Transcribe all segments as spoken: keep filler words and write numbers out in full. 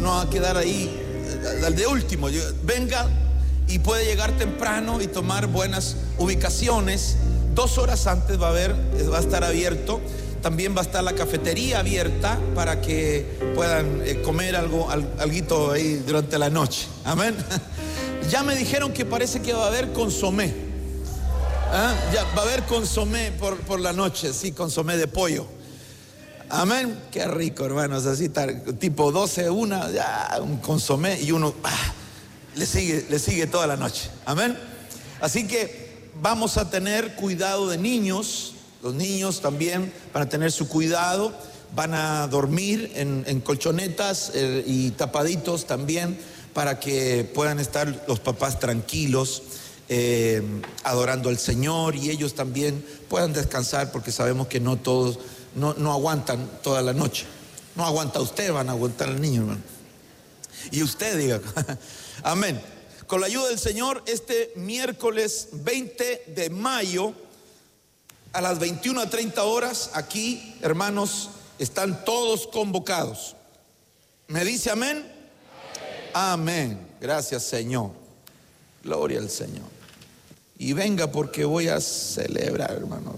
no va a quedar ahí al de último. Venga y puede llegar temprano y tomar buenas ubicaciones. Dos horas antes va a haber, va a estar abierto. También va a estar la cafetería abierta para que puedan eh, comer algo, al, alguito ahí durante la noche. Amén. Ya me dijeron que parece que va a haber consomé. ¿Ah? Ya va a haber consomé por, por la noche, sí, consomé de pollo. Amén. Qué rico, hermanos, así tipo doce, una, ya, un consomé y uno ah, le sigue, le sigue toda la noche. Amén. Así que vamos a tener cuidado de niños. Los niños también van a tener su cuidado, van a dormir en, en colchonetas eh, y tapaditos también, para que puedan estar los papás tranquilos, eh, adorando al Señor, y ellos también puedan descansar, porque sabemos que no todos, no, no aguantan toda la noche. No aguanta usted, van a aguantar al niño, hermano. Y usted diga, amén. Con la ayuda del Señor, este miércoles veinte de mayo, a las veintiuna treinta horas, aquí, hermanos, están todos convocados. ¿Me dice amén? Amén. Gracias, Señor. Gloria al Señor. Y venga, porque voy a celebrar, hermano.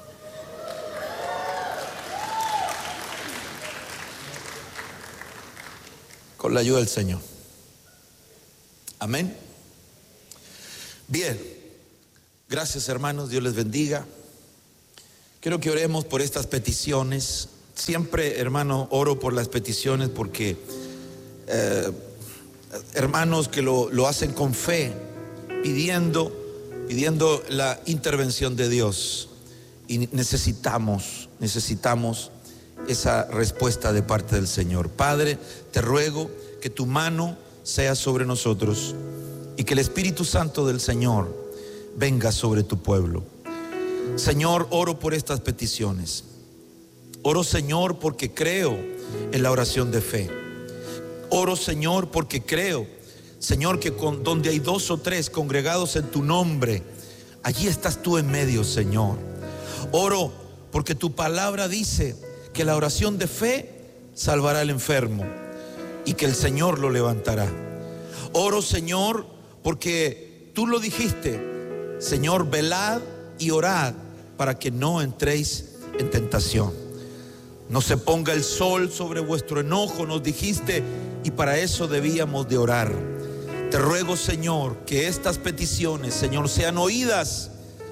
Con la ayuda del Señor. Amén. Bien. Gracias, hermanos. Dios les bendiga. Quiero que oremos por estas peticiones. Siempre, hermano, oro por las peticiones porque eh, hermanos que lo, lo hacen con fe, pidiendo, pidiendo la intervención de Dios. Y necesitamos, necesitamos esa respuesta de parte del Señor. Padre, te ruego que tu mano sea sobre nosotros y que el Espíritu Santo del Señor venga sobre tu pueblo. Señor, oro por estas peticiones. Oro, Señor, porque creo en la oración de fe. Oro, Señor, porque creo, Señor, que con, donde hay dos o tres congregados en tu nombre, allí estás tú en medio, Señor. Oro porque tu palabra dice que la oración de fe salvará al enfermo y que el Señor lo levantará. Oro, Señor, porque tú lo dijiste, Señor, velad y orad para que no entréis en tentación. No se ponga el sol sobre vuestro enojo, nos dijiste, y para eso debíamos de orar. Te ruego, Señor, que estas peticiones, Señor, sean oídas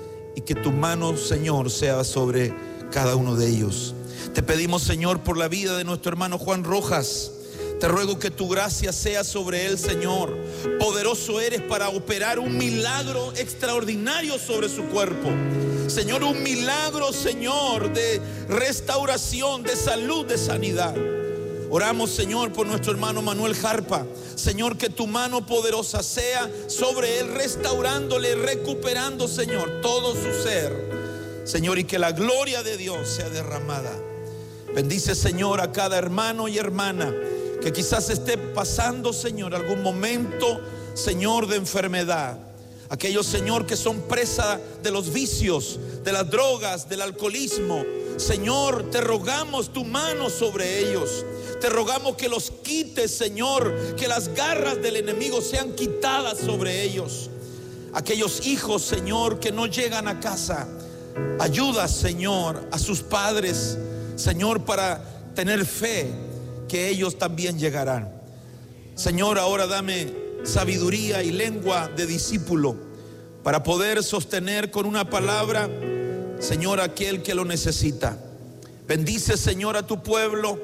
y que tu mano, Señor, sea sobre cada uno de ellos. Te pedimos, Señor, por la vida de nuestro hermano Juan Rojas. Te ruego que tu gracia sea sobre él, Señor. Poderoso eres para operar un milagro extraordinario sobre su cuerpo. Señor, un milagro, Señor, de restauración, de salud, de sanidad. Oramos, Señor, por nuestro hermano Manuel Jarpa. Señor, que tu mano poderosa sea sobre él, restaurándole, recuperando, Señor, todo su ser. Señor, y que la gloria de Dios sea derramada. Bendice, Señor, a cada hermano y hermana que quizás esté pasando, Señor, algún momento, Señor, de enfermedad. Aquellos, Señor, que son presa de los vicios, de las drogas, del alcoholismo. Señor, te rogamos tu mano sobre ellos. Te rogamos que los quites, Señor, que las garras del enemigo sean quitadas sobre ellos. Aquellos hijos, Señor, que no llegan a casa, ayuda, Señor, a sus padres, Señor, para tener fe que ellos también llegarán. Señor, ahora dame sabiduría y lengua de discípulo para poder sostener con una palabra, Señor, aquel que lo necesita. Bendice, Señor, a tu pueblo.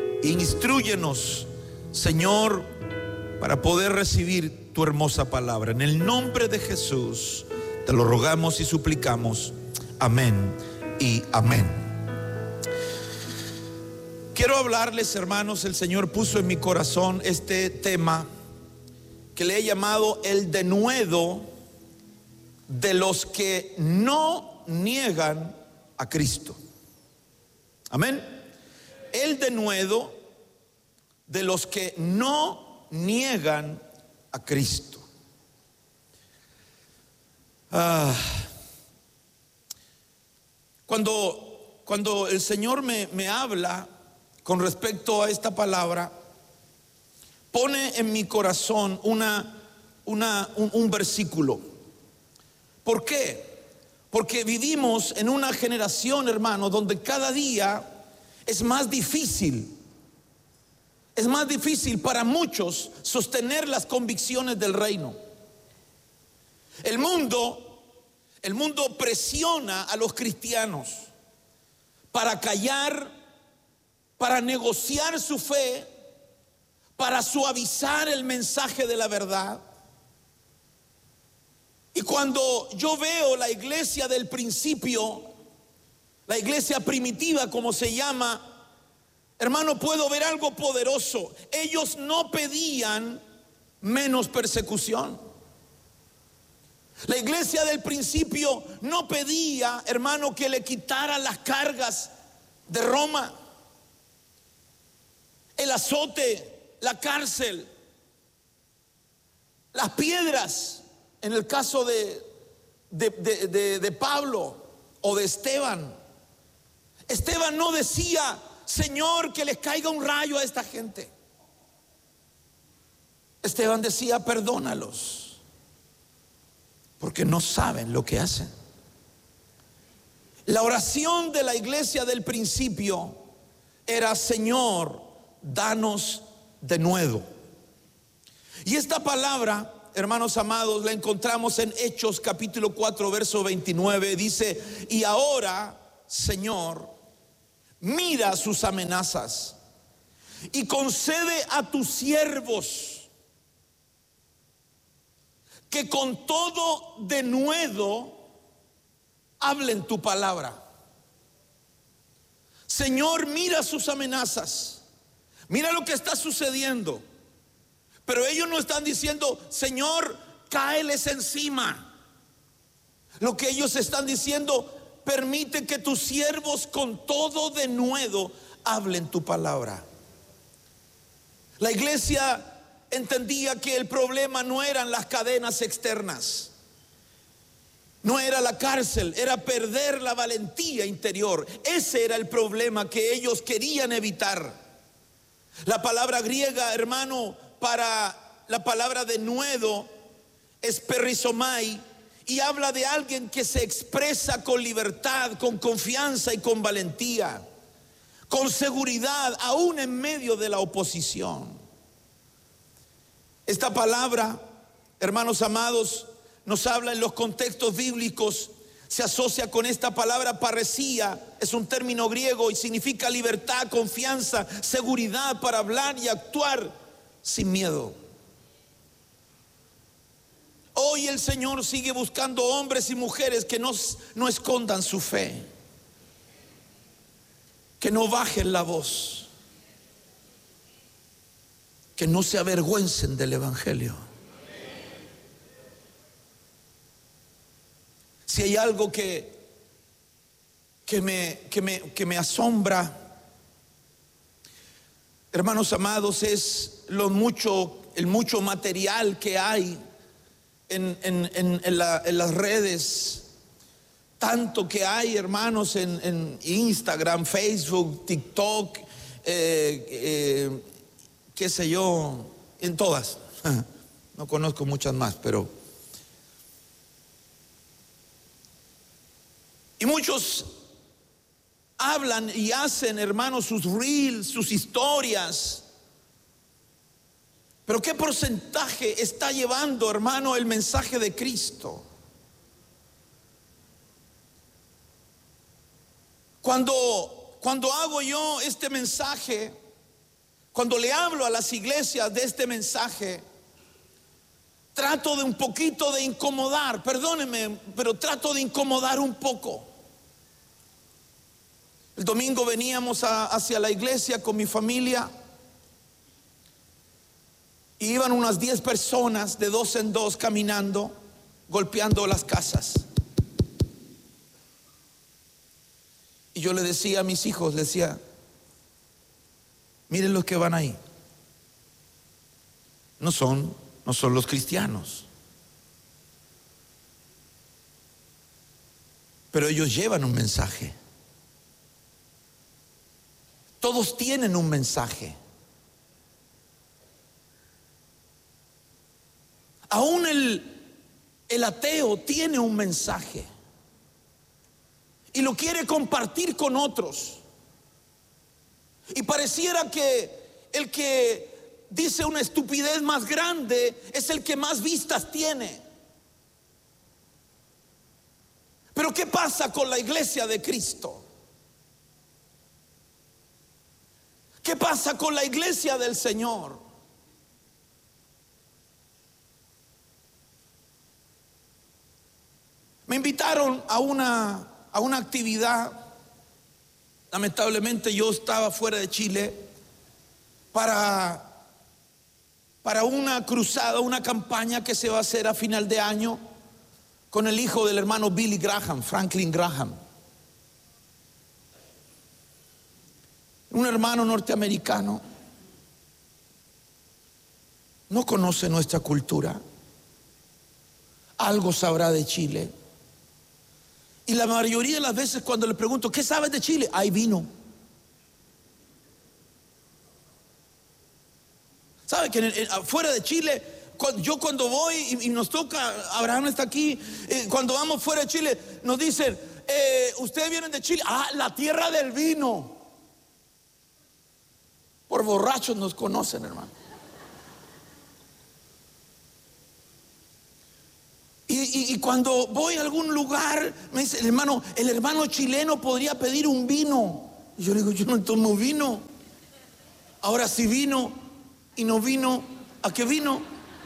Instrúyenos, Señor, para poder recibir tu hermosa palabra. En el nombre de Jesús te lo rogamos y suplicamos. Amén y amén. Quiero hablarles, hermanos, el Señor puso en mi corazón este tema que le he llamado el denuedo de los que no niegan a Cristo. Amén. El denuedo de los que no niegan a Cristo. Ah, cuando, cuando el Señor me, me habla con respecto a esta palabra, pone en mi corazón una, una, un, un versículo. ¿Por qué? Porque vivimos en una generación, hermano, donde cada día es más difícil, es más difícil para muchos sostener las convicciones del reino. El mundo, el mundo presiona a los cristianos para callar, para negociar su fe, para suavizar el mensaje de la verdad. Y cuando yo veo la iglesia del principio, la iglesia primitiva como se llama, hermano, puedo ver algo poderoso. Ellos no pedían menos persecución. La iglesia del principio no pedía, hermano, que le quitaran las cargas de Roma, el azote, la cárcel, las piedras. En el caso de, de, de, de, de Pablo o de Esteban, Esteban no decía: Señor, que les caiga un rayo a esta gente. Esteban decía: perdónalos, porque no saben lo que hacen. La oración de la iglesia del principio era: Señor, danos de nuevo. Y esta palabra, hermanos amados, la encontramos en Hechos capítulo cuatro verso veintinueve. Dice: y ahora, Señor, mira sus amenazas y concede a tus siervos que con todo denuedo hablen tu palabra. Señor, mira sus amenazas, mira lo que está sucediendo. Pero ellos no están diciendo: Señor, cáeles encima. Lo que ellos están diciendo: permite que tus siervos con todo denuedo hablen tu palabra. La iglesia entendía que el problema no eran las cadenas externas, no era la cárcel, era perder la valentía interior. Ese era el problema que ellos querían evitar. La palabra griega, hermano, para la palabra denuedo es perizomai, y habla de alguien que se expresa con libertad, con confianza y con valentía, con seguridad, aún en medio de la oposición. Esta palabra, hermanos amados, nos habla en los contextos bíblicos, se asocia con esta palabra paresía, es un término griego y significa libertad, confianza, seguridad para hablar y actuar sin miedo. Hoy el Señor sigue buscando hombres y mujeres que no, no escondan su fe, que no bajen la voz, que no se avergüencen del evangelio. Si hay algo que, que, me, que, me, que me asombra, hermanos amados, es lo mucho, el mucho material que hay en, en, en, en, la, en las redes. Tanto que hay, hermanos, en, en Instagram, Facebook, TikTok, eh, eh, qué sé yo, en todas. No conozco muchas más, pero... Y muchos hablan y hacen, hermanos, sus reels, sus historias. Pero ¿qué porcentaje está llevando, hermano, el mensaje de Cristo? Cuando, cuando hago yo este mensaje, cuando le hablo a las iglesias de este mensaje, trato de un poquito de incomodar, perdónenme, pero trato de incomodar un poco. El domingo veníamos a, hacia la iglesia con mi familia y iban unas diez personas de dos en dos caminando, golpeando las casas. Y yo le decía a mis hijos, les decía: miren los que van ahí. No son, no son los cristianos, pero ellos llevan un mensaje. Todos tienen un mensaje. Aún el, el ateo tiene un mensaje y lo quiere compartir con otros. Y pareciera que el que dice una estupidez más grande es el que más vistas tiene. Pero ¿qué pasa con la iglesia de Cristo? ¿Qué pasa con la iglesia del Señor? Me invitaron a una, a una actividad. Lamentablemente yo estaba fuera de Chile para, para una cruzada, una campaña que se va a hacer a final de año con el hijo del hermano Billy Graham, Franklin Graham. Un hermano norteamericano, no conoce nuestra cultura, algo sabrá de Chile. Y la mayoría de las veces cuando le pregunto, ¿qué sabes de Chile? Hay vino. ¿Sabe que en el, en, afuera de Chile, cuando, yo cuando voy y, y nos toca, Abraham está aquí, eh, cuando vamos fuera de Chile, nos dicen, eh, ustedes vienen de Chile, ah, la tierra del vino. Por borrachos nos conocen, hermano. Y, y, y cuando voy a algún lugar, me dice, el hermano, el hermano chileno podría pedir un vino. Y yo le digo, yo no tomo vino. Ahora si vino y no vino, ¿a qué vino?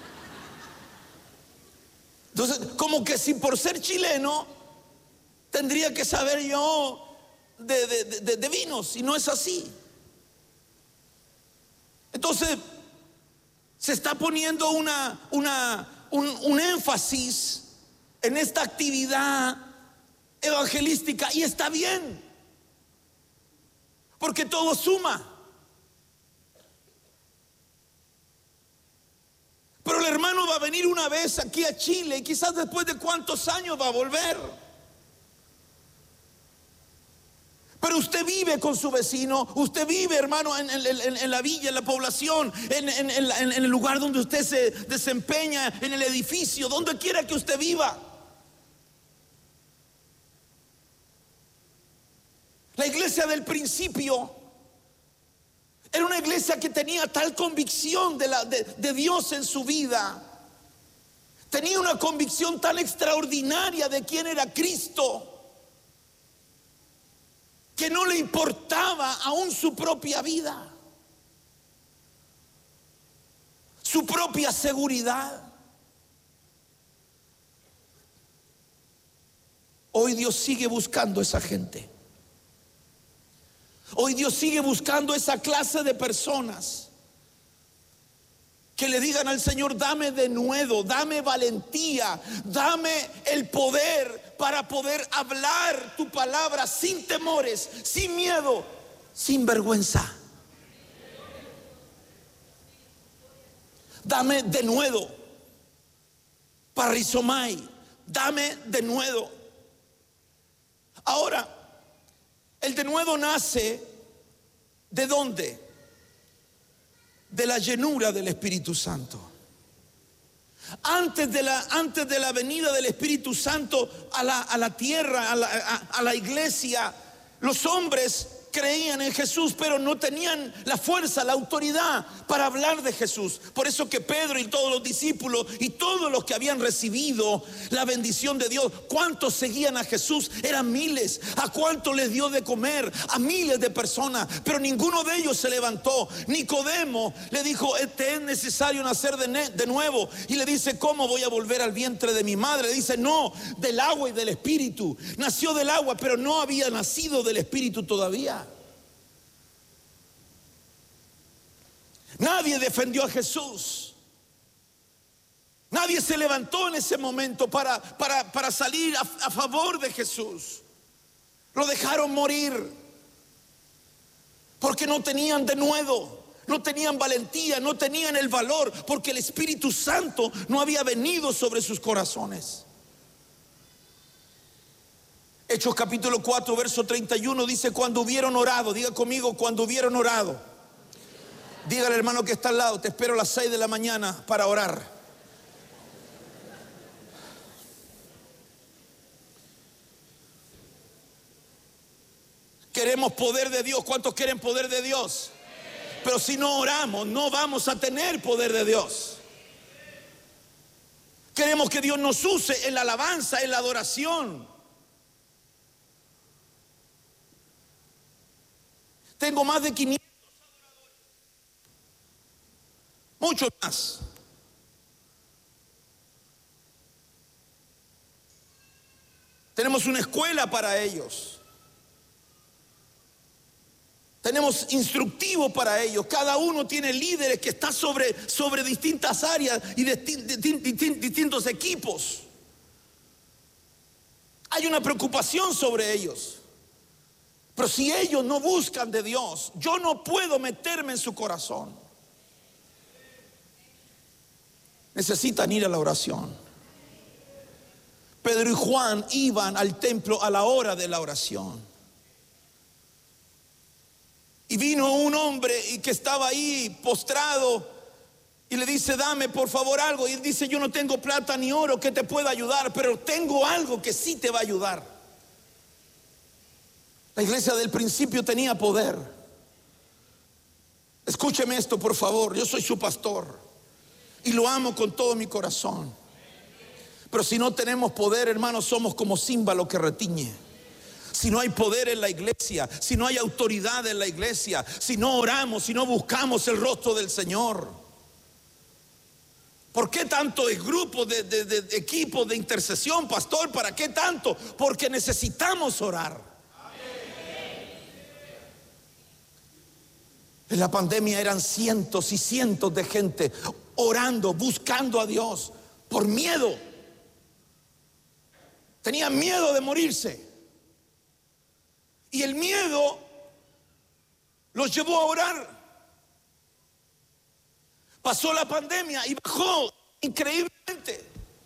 Entonces, como que si por ser chileno tendría que saber yo de, de, de, de vinos, y no es así. Entonces, se está poniendo una, una Un, un énfasis en esta actividad evangelística, y está bien, porque todo suma. Pero el hermano va a venir una vez aquí a Chile y quizás después de cuántos años va a volver. Pero usted vive con su vecino, usted vive, hermano, en, en, en, en la villa, en la población, en, en, en, en el lugar donde usted se desempeña, en el edificio, donde quiera que usted viva. La iglesia del principio era una iglesia que tenía tal convicción de, la, de, de Dios en su vida, tenía una convicción tan extraordinaria de quién era Cristo, que no le importaba aún su propia vida, su propia seguridad. Hoy Dios sigue buscando esa gente. Hoy Dios sigue buscando esa clase de personas que le digan al Señor, dame denuedo, dame valentía, dame el poder para poder hablar tu palabra sin temores, sin miedo, sin vergüenza. Dame denuedo, parrizomai, dame denuedo. Ahora, el denuedo nace ¿de dónde? De la llenura del Espíritu Santo. Antes de la, antes de la venida del Espíritu Santo a la, a la tierra, a la, a, a la iglesia, los hombres creían en Jesús, pero no tenían la fuerza, la autoridad para hablar de Jesús. Por eso que Pedro y todos los discípulos y todos los que habían recibido la bendición de Dios, ¿cuántos seguían a Jesús? Eran miles. ¿A cuántos les dio de comer? A miles de personas, pero ninguno de ellos se levantó. Nicodemo le dijo, te es necesario nacer de, de nuevo. Y le dice, ¿cómo voy a volver al vientre de mi madre? Le dice, no, del agua y del Espíritu. Nació del agua, pero no había nacido del Espíritu todavía. Nadie defendió a Jesús. Nadie se levantó en ese momento para, para, para salir a, a favor de Jesús. Lo dejaron morir porque no tenían denuedo, no tenían valentía, no tenían el valor, porque el Espíritu Santo no había venido sobre sus corazones. Hechos capítulo cuatro verso treinta y uno dice, cuando hubieron orado, diga conmigo, cuando hubieron orado. Dígale, hermano que está al lado, te espero a las seis de la mañana para orar. Queremos poder de Dios. ¿Cuántos quieren poder de Dios? Pero si no oramos, no vamos a tener poder de Dios. Queremos que Dios nos use en la alabanza, en la adoración. Tengo más de quinientos adoradores, muchos más. Tenemos una escuela para ellos. Tenemos instructivo para ellos. Cada uno tiene líderes que están sobre, sobre distintas áreas y de, de, de, de, distintos equipos. Hay una preocupación sobre ellos. Pero si ellos no buscan de Dios, yo no puedo meterme en su corazón. Necesitan ir a la oración. Pedro y Juan iban al templo a la hora de la oración. Y vino un hombre que estaba ahí postrado y le dice: dame por favor algo. Y él dice: yo no tengo plata ni oro que te pueda ayudar, pero tengo algo que sí te va a ayudar. La iglesia del principio tenía poder. Escúcheme esto, por favor. Yo soy su pastor y lo amo con todo mi corazón. Pero si no tenemos poder, hermanos, somos como címbalo que retiñe. Si no hay poder en la iglesia, si no hay autoridad en la iglesia, si no oramos, si no buscamos el rostro del Señor. ¿Por qué tanto grupo de, de, de equipos de intercesión, pastor? ¿Para qué tanto? Porque necesitamos orar. En la pandemia eran cientos y cientos de gente orando, buscando a Dios por miedo. Tenían miedo de morirse. Y el miedo los llevó a orar. Pasó la pandemia y bajó increíblemente.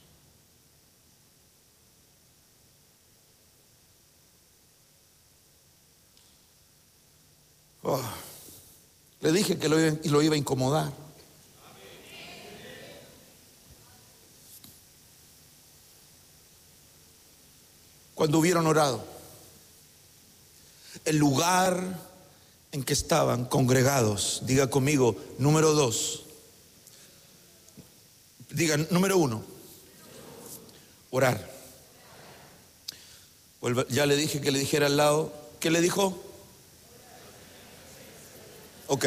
Oh. Le dije que lo iba, lo iba a incomodar. Cuando hubieron orado, el lugar en que estaban congregados, diga conmigo, número dos. Diga, número uno, orar. Ya le dije que le dijera al lado. ¿Qué le dijo? Ok.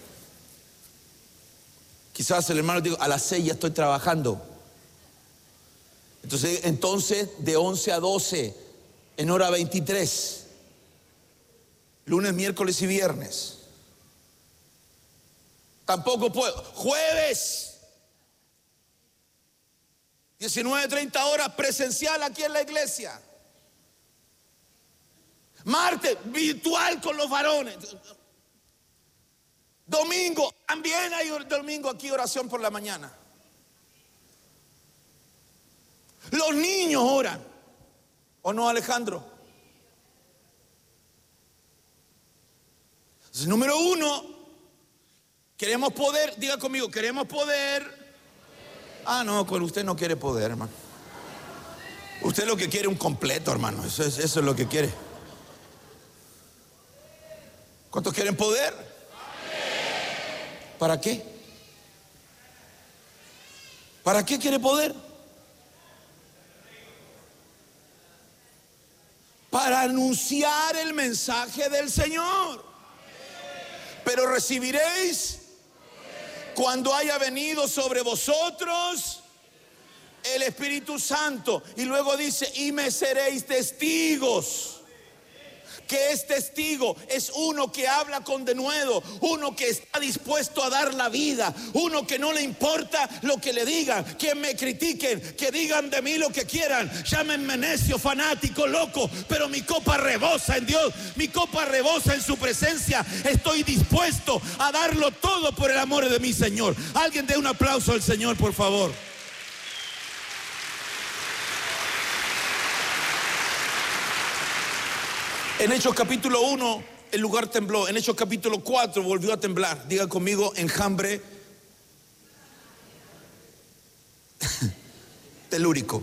Quizás el hermano diga: a las seis ya estoy trabajando. Entonces, entonces de once a doce, en hora veintitrés, lunes, miércoles y viernes. Tampoco puedo. Jueves, diecinueve treinta horas presencial aquí en la iglesia. Martes, virtual con los varones. Domingo, también hay domingo aquí oración por la mañana. Los niños oran. ¿O no, Alejandro? Entonces, número uno, queremos poder. Diga conmigo, queremos poder. Ah, no, con usted no quiere poder, hermano. Usted lo que quiere es un completo, hermano. Eso es, eso es lo que quiere. ¿Cuántos quieren poder? ¿Para qué? ¿Para qué quiere poder? Para anunciar el mensaje del Señor. Pero recibiréis cuando haya venido sobre vosotros el Espíritu Santo. Y luego dice: y me seréis testigos. Que es testigo, es uno que habla con denuedo, uno que está dispuesto a dar la vida, uno que no le importa lo que le digan, que me critiquen, que digan de mí lo que quieran, llámenme necio, fanático, loco, pero mi copa rebosa en Dios, mi copa rebosa en su presencia. Estoy dispuesto a darlo todo por el amor de mi Señor. Alguien dé un aplauso al Señor, por favor. En Hechos capítulo uno el lugar tembló. En Hechos capítulo cuatro volvió a temblar. Diga conmigo: enjambre telúrico.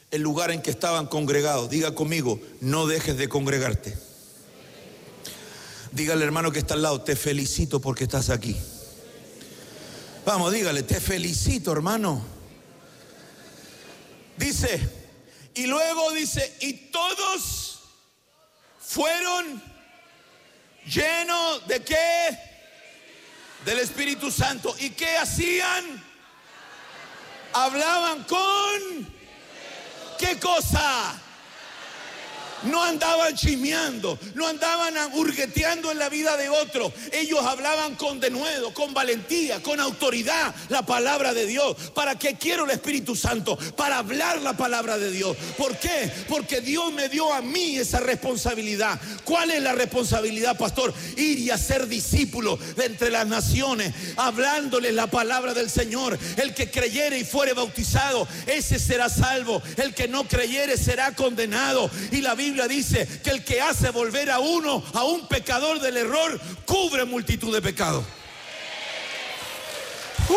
el lugar en que estaban congregados. Diga conmigo, no dejes de congregarte. Dígale, hermano que está al lado, te felicito porque estás aquí. Vamos, dígale, te felicito, hermano. Dice, y luego dice, y todos fueron llenos de ¿qué? Del Espíritu Santo. ¿Y qué hacían? Hablaban con ¿qué cosa? No andaban chismeando, no andaban hurgueteando en la vida de otro. Ellos hablaban con denuedo, con valentía, con autoridad la palabra de Dios. ¿Para qué quiero el Espíritu Santo? Para hablar la palabra de Dios. ¿Por qué? Porque Dios me dio a mí esa responsabilidad. ¿Cuál es la responsabilidad, pastor? Ir y hacer discípulos de entre las naciones, hablándoles la palabra del Señor. El que creyere y fuere bautizado, ese será salvo. El que no creyere será condenado. Y la Biblia Biblia dice que el que hace volver a uno, a un pecador del error, cubre multitud de pecados. Uh.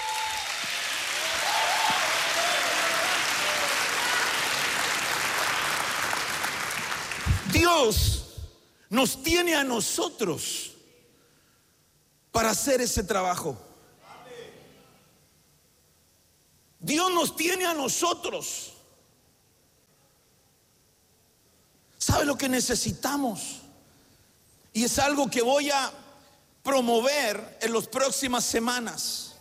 Dios nos tiene a nosotros para hacer ese trabajo. Dios nos tiene a nosotros. ¿Sabe lo que necesitamos? Y es algo que voy a promover en las próximas semanas.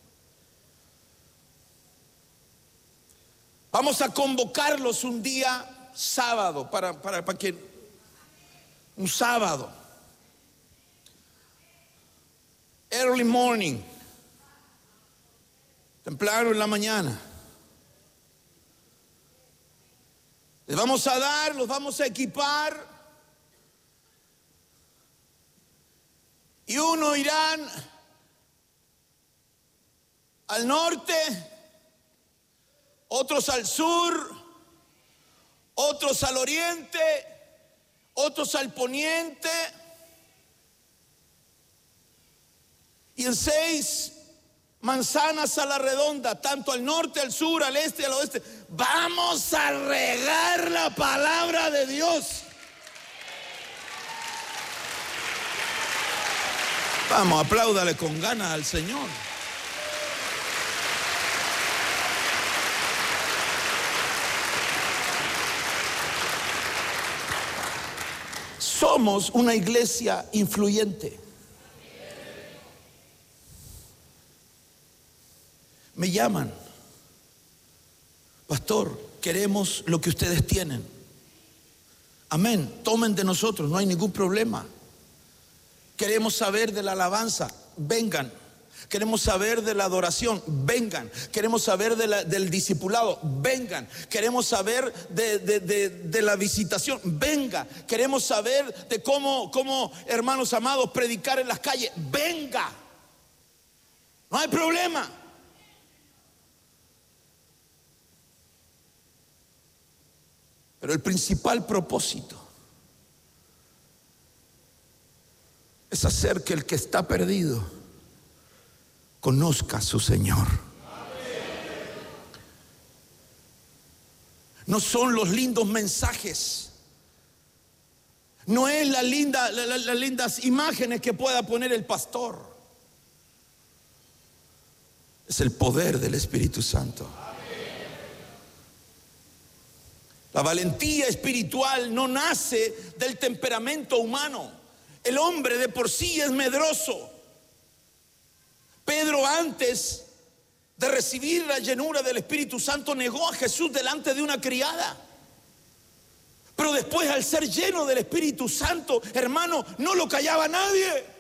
Vamos a convocarlos un día sábado, para, para, para que un sábado, early morning, temprano en la mañana. Les vamos a dar, los vamos a equipar. Y uno irán al norte, otros al sur, otros al oriente, otros al poniente. Y en seis manzanas a la redonda, tanto al norte, al sur, al este y al oeste, vamos a regar la palabra de Dios. Vamos, apláudale con ganas al Señor. Somos una iglesia influyente. Me llaman, pastor, queremos lo que ustedes tienen. Amén, tomen de nosotros, no hay ningún problema. Queremos saber de la alabanza, vengan. Queremos saber de la adoración, vengan. Queremos saber de la, del discipulado, vengan. Queremos saber de, de, de, de la visitación, venga. Queremos saber de cómo, cómo, hermanos amados, predicar en las calles, venga. No hay problema. Pero el principal propósito es hacer que el que está perdido conozca a su Señor. No son los lindos mensajes, no es la linda, la, la, las lindas imágenes que pueda poner el pastor. Es el poder del Espíritu Santo. La valentía espiritual no nace del temperamento humano. El hombre de por sí es medroso. Pedro, antes de recibir la llenura del Espíritu Santo, negó a Jesús delante de una criada. Pero después, al ser lleno del Espíritu Santo, hermano, no lo callaba nadie.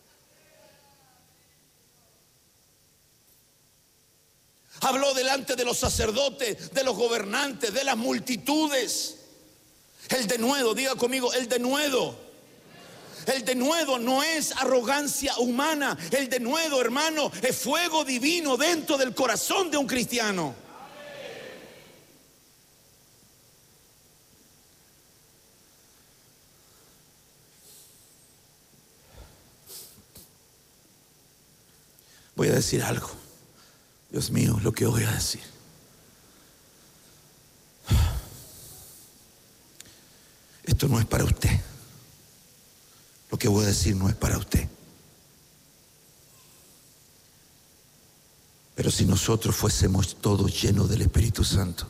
Habló delante de los sacerdotes, de los gobernantes, de las multitudes. El denuedo, diga conmigo, el denuedo. El denuedo no es arrogancia humana. El denuedo, hermano, es fuego divino dentro del corazón de un cristiano. Voy a decir algo. Dios mío, lo que voy a decir. no es para usted. Lo que voy a decir no es para usted. Pero si nosotros fuésemos todos llenos del Espíritu Santo,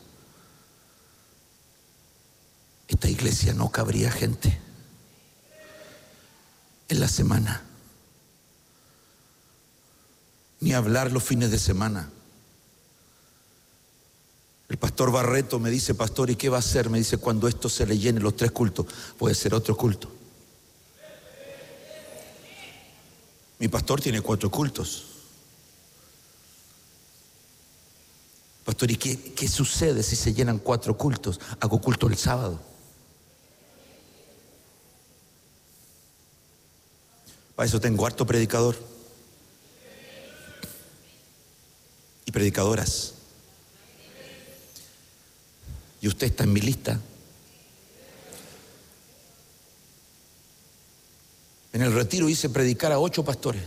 esta iglesia no cabría gente en la semana, ni hablar los fines de semana. El pastor Barreto me dice: pastor, ¿y qué va a hacer? Me dice: cuando esto se le llene los tres cultos, puede ser otro culto. Mi pastor tiene cuatro cultos. Pastor, ¿y qué, qué sucede si se llenan cuatro cultos? Hago culto el sábado. Para eso tengo harto predicador y predicadoras. Y usted está en mi lista. En el retiro hice predicar a ocho pastores.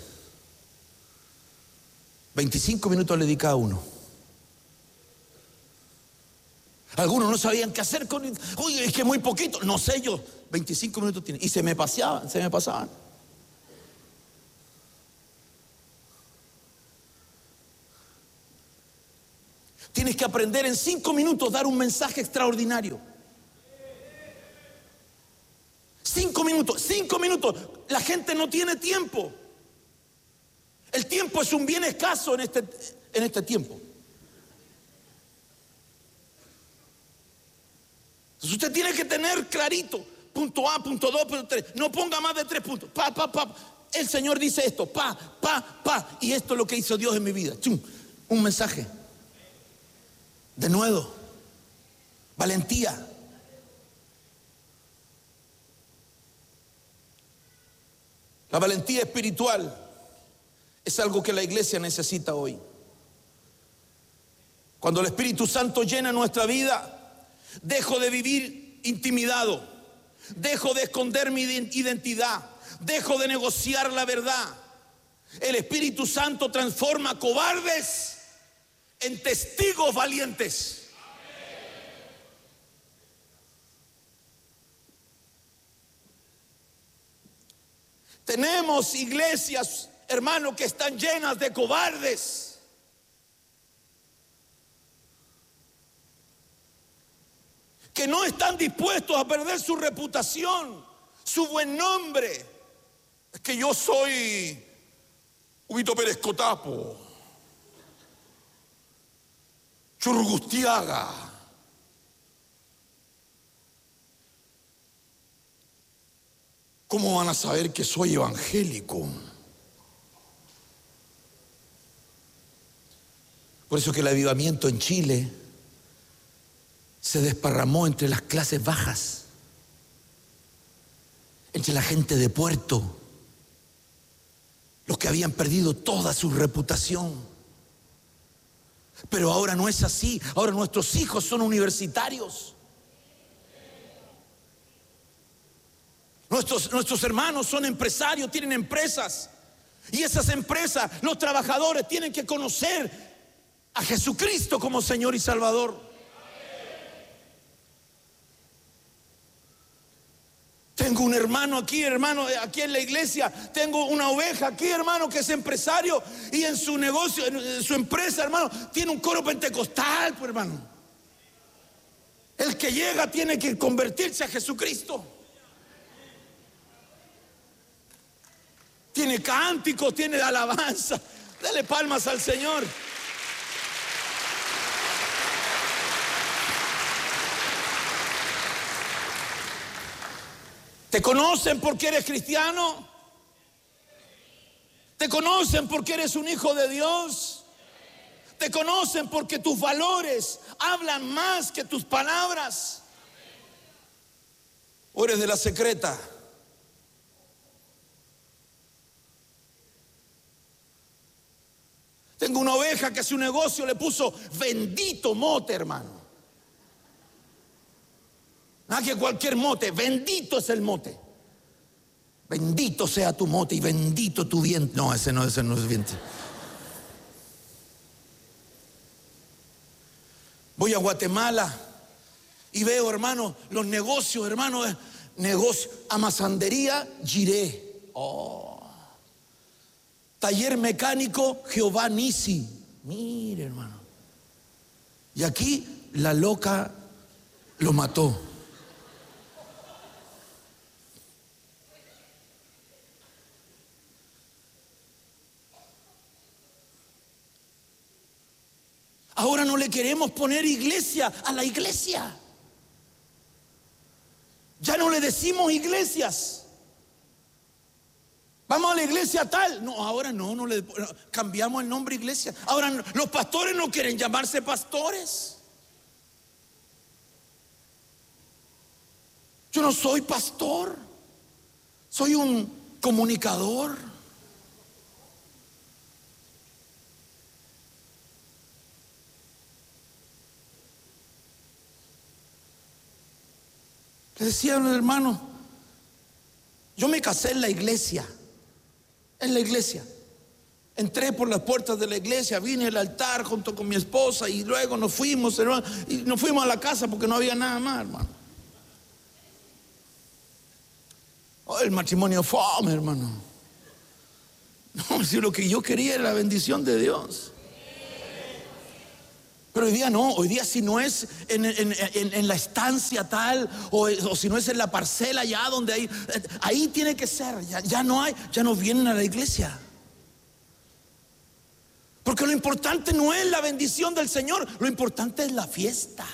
veinticinco minutos le di cada uno. Algunos no sabían qué hacer con... Oye, es que muy poquito. No sé yo. veinticinco minutos tiene. Y se me paseaban, se me pasaban. Tienes que aprender en cinco minutos dar un mensaje extraordinario. Cinco minutos, cinco minutos. La gente no tiene tiempo. El tiempo es un bien escaso en este, en este tiempo. Entonces usted tiene que tener clarito. Punto A, punto dos, punto tres. No ponga más de tres puntos. Pa, pa, pa. El Señor dice esto. Pa, pa, pa. Y esto es lo que hizo Dios en mi vida. Chum, un mensaje. De nuevo, valentía. La valentía espiritual es algo que la iglesia necesita hoy. Cuando el Espíritu Santo llena nuestra vida, dejo de vivir intimidado, dejo de esconder mi identidad, dejo de negociar la verdad. El Espíritu Santo transforma cobardes en testigos valientes. Tenemos iglesias, hermanos, que están llenas de cobardes. Que no están dispuestos a perder su reputación, su buen nombre. Es que yo soy Huguito Pérez Cotapo, Churgustiaga. ¿Cómo van a saber que soy evangélico? Por eso que el avivamiento en Chile se desparramó entre las clases bajas, entre la gente de puerto, los que habían perdido toda su reputación. Pero ahora no es así. Ahora nuestros hijos son universitarios. Nuestros, nuestros hermanos son empresarios, tienen empresas. Y esas empresas, los trabajadores tienen que conocer a Jesucristo como Señor y Salvador. Tengo un hermano aquí, hermano, aquí en la iglesia. Tengo una oveja aquí, hermano, que es empresario. Y en su negocio, en su empresa, hermano, tiene un coro pentecostal, pues, hermano. El que llega tiene que convertirse a Jesucristo. Tiene cánticos, tiene alabanza. Dale palmas al Señor. ¿Te conocen porque eres cristiano? ¿Te conocen porque eres un hijo de Dios? ¿Te conocen porque tus valores hablan más que tus palabras? ¿O eres de la secreta? Tengo una oveja que a su negocio le puso bendito mote, hermano. Nada que cualquier mote, bendito es el mote. Bendito sea tu mote y bendito tu vientre. No, ese no, ese no es vientre. Voy a Guatemala y veo, hermano, los negocios, hermano, negocio, amasandería, Jiré. Oh. Taller mecánico, Jehová Nisi. Mire, hermano. Y aquí la loca lo mató. Ahora no le queremos poner iglesia a la iglesia. Ya no le decimos iglesias. Vamos a la iglesia tal. No, ahora no, no le no, cambiamos el nombre iglesia. Ahora no, los pastores no quieren llamarse pastores. Yo no soy pastor. Soy un comunicador. Le decía a un hermano, yo me casé en la iglesia, en la iglesia. Entré por las puertas de la iglesia, vine al altar junto con mi esposa y luego nos fuimos, hermano, y nos fuimos a la casa porque no había nada más, hermano. Oh, el matrimonio fome, hermano. No, si lo que yo quería era la bendición de Dios. Pero hoy día no, hoy día si no es en, en, en, en la estancia tal, o, o si no es en la parcela ya donde hay, ahí tiene que ser, ya, ya no hay, ya no vienen a la iglesia. Porque lo importante no es la bendición del Señor, lo importante es la fiesta.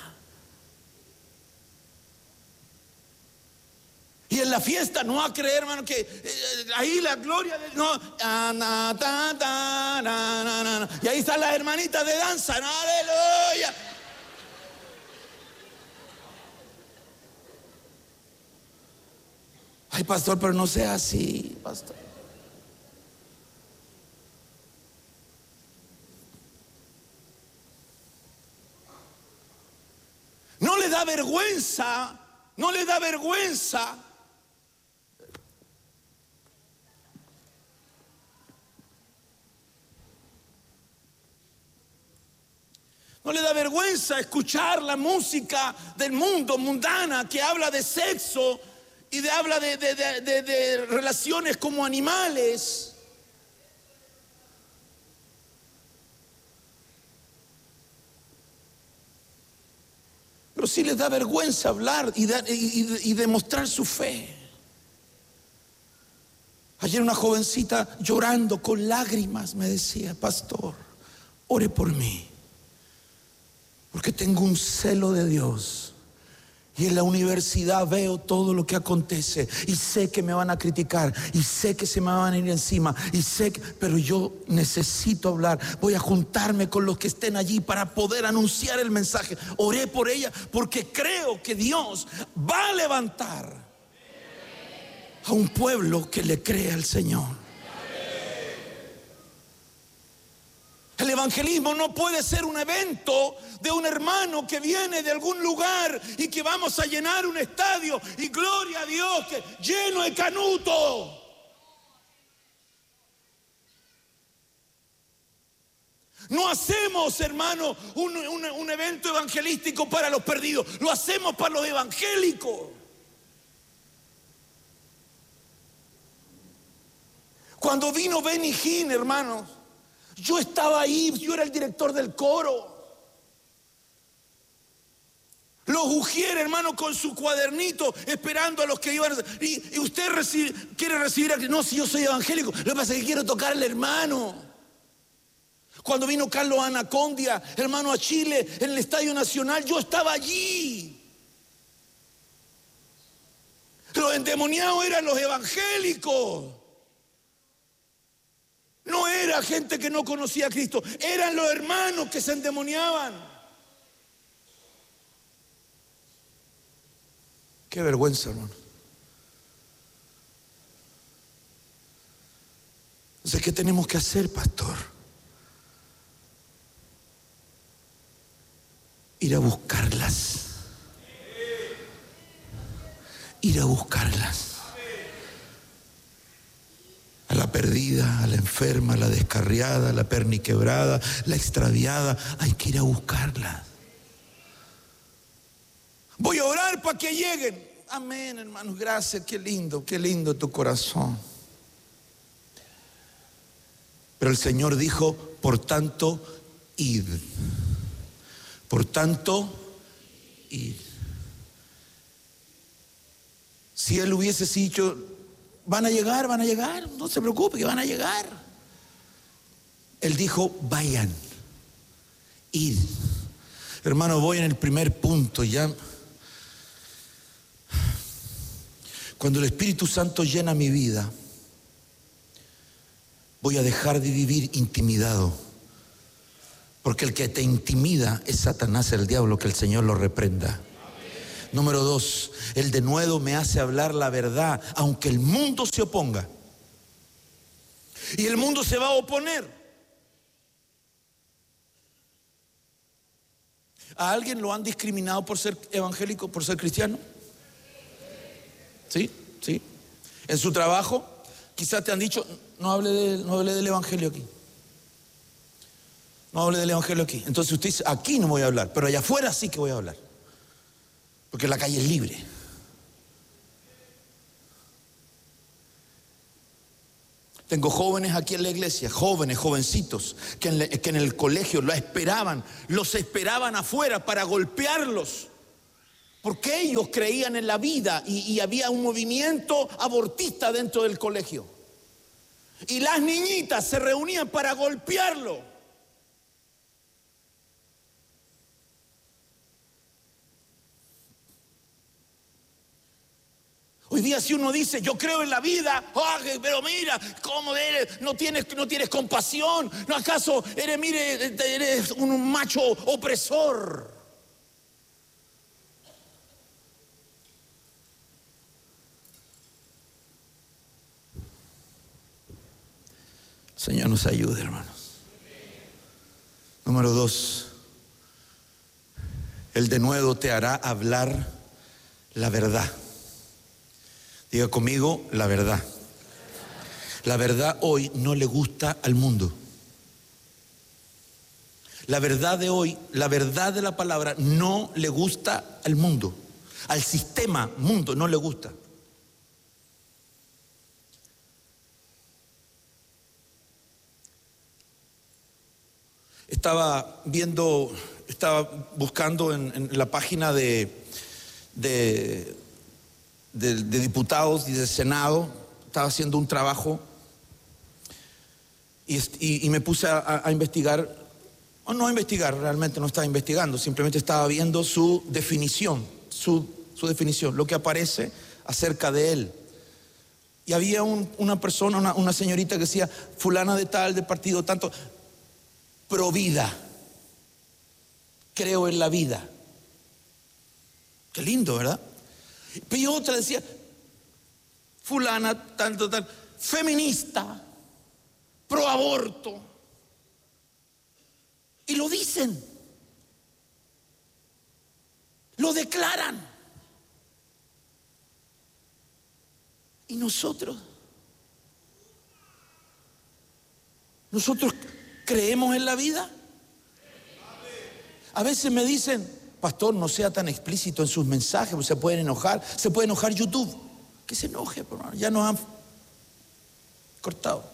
Y en la fiesta no va a creer, hermano, que eh, ahí la gloria de no, ah, na, ta, ta, na, na, na, y ahí están las hermanitas de danza, no, aleluya. Ay, pastor, pero no sea así, pastor. No le da vergüenza, no le da vergüenza. No le da vergüenza escuchar la música del mundo mundana que habla de sexo y de, habla de, de, de, de, de relaciones como animales. Pero sí les da vergüenza hablar y, da, y, y, y demostrar su fe. Ayer una jovencita llorando con lágrimas me decía, pastor, ore por mí. Porque tengo un celo de Dios. Y en la universidad veo todo lo que acontece. Y sé que me van a criticar. Y sé que se me van a ir encima. Y sé que, pero yo necesito hablar. Voy a juntarme con los que estén allí para poder anunciar el mensaje. Oré por ella porque creo que Dios va a levantar a un pueblo que le cree al Señor. El evangelismo no puede ser un evento de un hermano que viene de algún lugar y que vamos a llenar un estadio y gloria a Dios que lleno de canuto. No hacemos, hermano, un, un, un evento evangelístico para los perdidos, lo hacemos para los evangélicos. Cuando vino Benny Hinn, hermanos, yo estaba ahí, yo era el director del coro. Los Ujier, hermano, con su cuadernito, esperando a los que iban a... Y, y usted recibe, quiere recibir a... No, si yo soy evangélico, lo que pasa es que quiero tocar al hermano. Cuando vino Carlos Anacondia, hermano, a Chile, en el Estadio Nacional, yo estaba allí. Los endemoniados eran los evangélicos. No era gente que no conocía a Cristo, eran los hermanos que se endemoniaban. Qué vergüenza, hermano. Entonces, ¿qué tenemos que hacer, pastor? Ir a buscarlas. Ir a buscarlas. A la perdida, a la enferma, a la descarriada, a la perniquebrada, la extraviada, hay que ir a buscarla. Voy a orar para que lleguen. Amén, hermanos, gracias, qué lindo, qué lindo tu corazón. Pero el Señor dijo, por tanto, id. Por tanto, id. Si Él hubiese dicho, van a llegar, van a llegar, no se preocupe que van a llegar. Él dijo, vayan, id. Hermano, voy en el primer punto ya. Cuando el Espíritu Santo llena mi vida, voy a dejar de vivir intimidado. Porque el que te intimida es Satanás, el diablo, que el Señor lo reprenda. Número dos, el denuedo me hace hablar la verdad, aunque el mundo se oponga. Y el mundo se va a oponer. ¿A alguien lo han discriminado por ser evangélico, por ser cristiano? ¿Sí? ¿Sí? En su trabajo, quizás te han dicho, no hable, de, no hable del evangelio aquí. No hable del evangelio aquí. Entonces usted dice, aquí no voy a hablar, pero allá afuera sí que voy a hablar. Porque la calle es libre. Tengo jóvenes aquí en la iglesia, jóvenes, jovencitos, que en, le, que en el colegio lo esperaban, los esperaban afuera para golpearlos. Porque ellos creían en la vida y, y había un movimiento abortista dentro del colegio. Y las niñitas se reunían para golpearlo. Hoy día si uno dice, yo creo en la vida, oh, pero mira, ¿cómo eres? No tienes, no tienes compasión. ¿No acaso eres, mire, eres un macho opresor? Señor nos ayude, hermanos. Número dos, el denuedo te hará hablar la verdad. Diga conmigo, la verdad. La verdad hoy no le gusta al mundo. La verdad de hoy, la verdad de la palabra no le gusta al mundo. Al sistema mundo no le gusta. Estaba viendo, estaba buscando en, en la página de, de, de, de diputados y de Senado, estaba haciendo un trabajo y, y, y me puse a, a investigar, o no a investigar, realmente no estaba investigando, simplemente estaba viendo su definición, su, su definición, lo que aparece acerca de él. Y había un, una persona, una, una señorita que decía, fulana de tal, de partido tanto, pro vida, creo en la vida. Qué lindo, ¿verdad? Pero otra decía, fulana, tanto, tal, feminista, pro aborto. Y lo dicen, lo declaran. Y nosotros, nosotros ¿creemos en la vida? A veces me dicen, pastor, no sea tan explícito en sus mensajes, porque se pueden enojar, se puede enojar YouTube. Que se enoje, hermano, ya nos han cortado.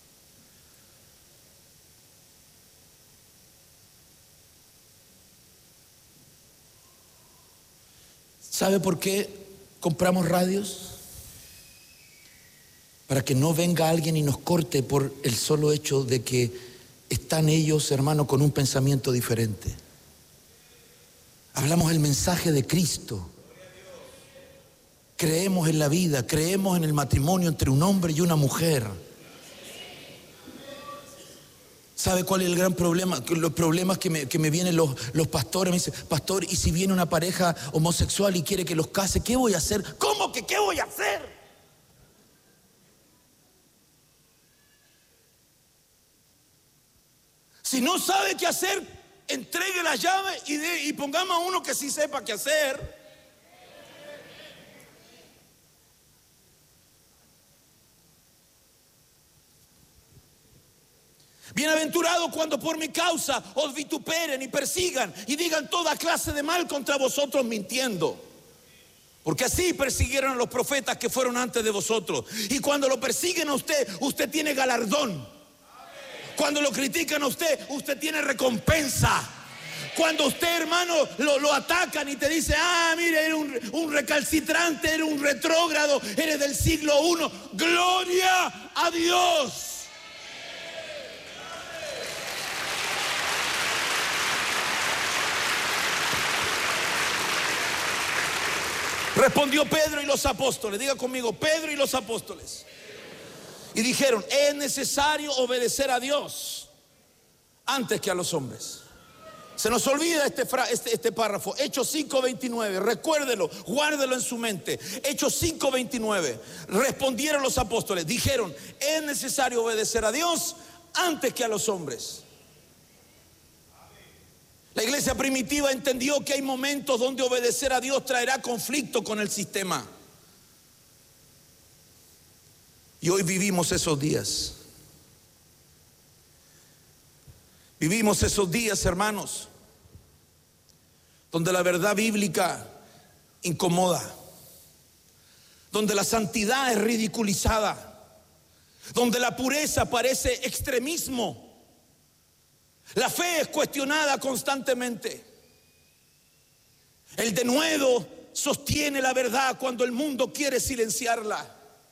¿Sabe por qué compramos radios? Para que no venga alguien y nos corte por el solo hecho de que están ellos, hermano, con un pensamiento diferente. Hablamos el mensaje de Cristo. Creemos en la vida, creemos en el matrimonio entre un hombre y una mujer. ¿Sabe cuál es el gran problema? Los problemas que me, que me vienen los, los pastores. Me dicen, pastor, ¿y si viene una pareja homosexual y quiere que los case? ¿Qué voy a hacer? ¿Cómo que qué voy a hacer? Si no sabe qué hacer, entregue la llave y, de, y pongamos a uno que sí sepa qué hacer. Bienaventurado cuando por mi causa os vituperen y persigan y digan toda clase de mal contra vosotros mintiendo. Porque así persiguieron a los profetas que fueron antes de vosotros. Y cuando lo persiguen a usted, usted tiene galardón. Cuando lo critican a usted, usted tiene recompensa. Cuando usted, hermano, lo, lo atacan y te dice: ah, mire, eres un, un recalcitrante, eres un retrógrado, eres del siglo primero. Gloria a Dios. Respondió Pedro y los apóstoles. Diga conmigo: Pedro y los apóstoles. Y dijeron: es necesario obedecer a Dios antes que a los hombres. Se nos olvida este, este, este párrafo. Hechos cinco veintinueve. Recuérdelo, guárdelo en su mente. Hechos cinco veintinueve. Respondieron los apóstoles. Dijeron: es necesario obedecer a Dios antes que a los hombres. La iglesia primitiva entendió que hay momentos donde obedecer a Dios traerá conflicto con el sistema. Y hoy vivimos esos días. Vivimos esos días, hermanos, donde la verdad bíblica incomoda, donde la santidad es ridiculizada, donde la pureza parece extremismo. La fe es cuestionada constantemente. El denuedo sostiene la verdad cuando el mundo quiere silenciarla.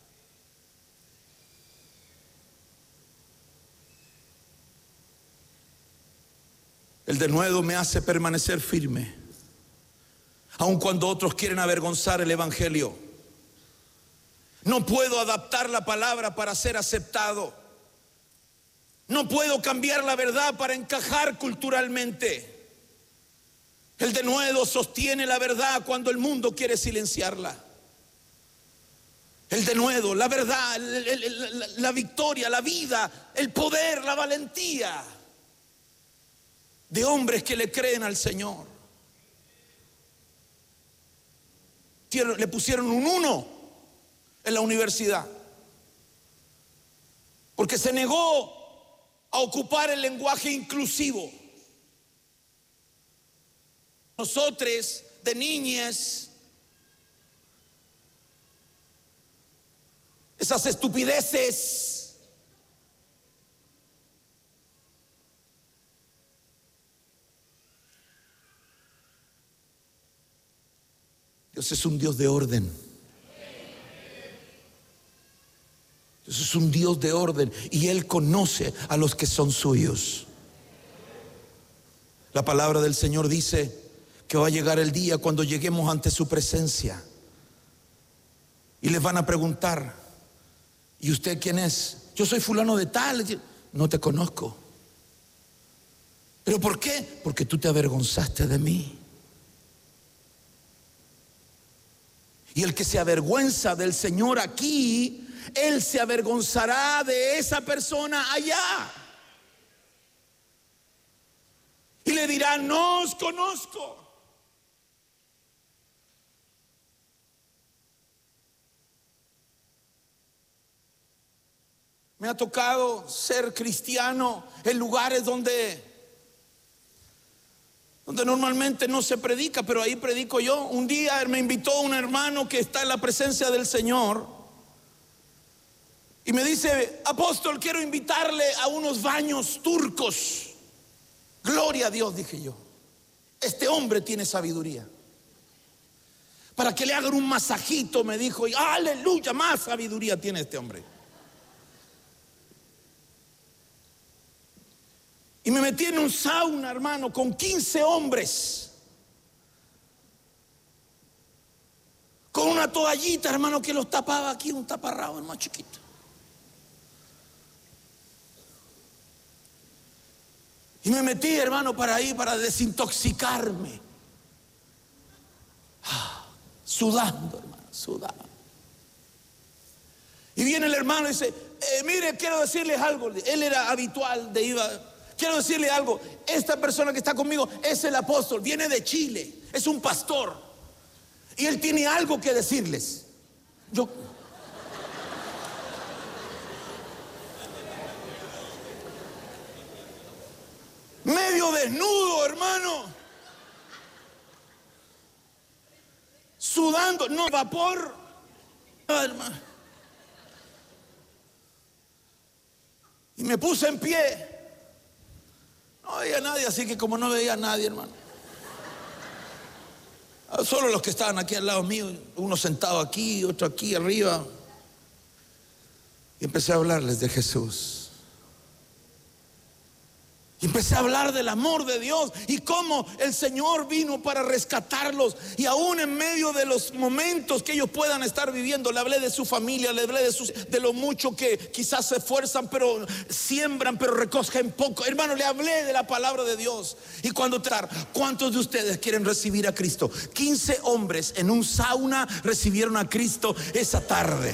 El denuedo me hace permanecer firme, aun cuando otros quieren avergonzar el evangelio. No puedo adaptar la palabra para ser aceptado. No puedo cambiar la verdad para encajar culturalmente. El denuedo sostiene la verdad cuando el mundo quiere silenciarla. El denuedo, la verdad, el, el, el, la, la victoria, la vida, el poder, la valentía de hombres que le creen al Señor. Le pusieron un uno en la universidad porque se negó a ocupar el lenguaje inclusivo. Nosotros de niñas, esas estupideces, Dios es un Dios de orden. Dios es un Dios de orden y Él conoce a los que son suyos. La palabra del Señor dice que va a llegar el día cuando lleguemos ante su presencia y les van a preguntar: ¿y usted quién es? Yo soy fulano de tal. No te conozco. ¿Pero por qué? Porque tú te avergonzaste de mí. Y el que se avergüenza del Señor aquí, Él se avergonzará de esa persona allá. Y le dirá: no os conozco. Me ha tocado ser cristiano en lugares donde donde normalmente no se predica, pero ahí predico yo. Un día me invitó un hermano que está en la presencia del Señor y me dice: apóstol, quiero invitarle a unos baños turcos. Gloria a Dios, dije yo. Este hombre tiene sabiduría. Para que le hagan un masajito, me dijo, y aleluya, más sabiduría tiene este hombre. Y me metí en un sauna, hermano, con quince hombres, con una toallita, hermano, que los tapaba aquí, un taparrabo, hermano, chiquito. Y me metí, hermano, para ahí, para desintoxicarme. Ah, sudando, hermano, sudando. Y viene el hermano y dice: eh, mire, quiero decirles algo. Él era habitual de iba. Quiero decirle algo, esta persona que está conmigo es el apóstol, viene de Chile, es un pastor y él tiene algo que decirles. Yo medio desnudo, hermano, sudando sudando, no vapor. Ah, hermano. Y me puse en pie. No veía a nadie, así que como no veía a nadie, hermano. Solo los que estaban aquí al lado mío, uno sentado aquí, otro aquí arriba. Y empecé a hablarles de Jesús. Y empecé a hablar del amor de Dios y cómo el Señor vino para rescatarlos. Y aún en medio de los momentos que ellos puedan estar viviendo, le hablé de su familia, le hablé de, sus, de lo mucho que quizás se esfuerzan, pero siembran, pero recogen poco. Hermano, le hablé de la palabra de Dios. Y cuando tratar, ¿cuántos de ustedes quieren recibir a Cristo? quince hombres en un sauna recibieron a Cristo esa tarde.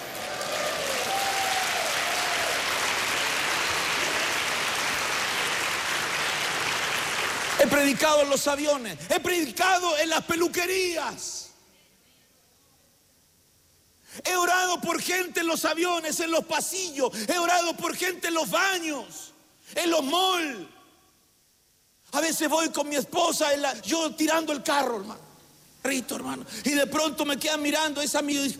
He predicado en los aviones, he predicado en las peluquerías, he orado por gente en los aviones, en los pasillos, he orado por gente en los baños, en los malls. A veces voy con mi esposa, en la, yo tirando el carro, hermano, rito, hermano, y de pronto me quedan mirando esa amiga.